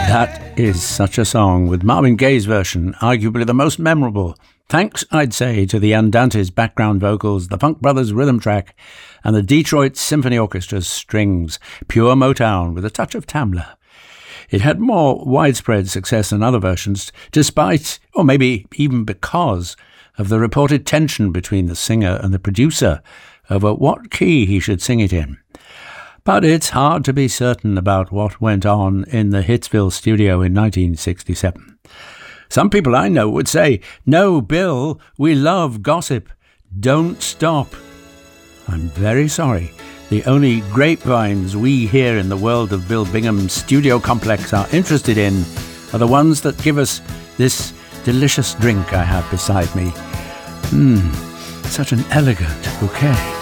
That is such a song, with Marvin Gaye's version arguably the most memorable. Thanks, I'd say, to the Andantes' background vocals, the Funk Brothers' rhythm track, and the Detroit Symphony Orchestra's strings. Pure Motown with a touch of Tamla. It had more widespread success than other versions, despite, or maybe even because, of the reported tension between the singer and the producer over what key he should sing it in. But it's hard to be certain about what went on in the Hitsville studio in 1967. Some people I know would say, "No, Bill, we love gossip. Don't stop." I'm very sorry. The only grapevines we here in the world of Bill Bingham's studio complex are interested in are the ones that give us this delicious drink I have beside me. Such an elegant bouquet.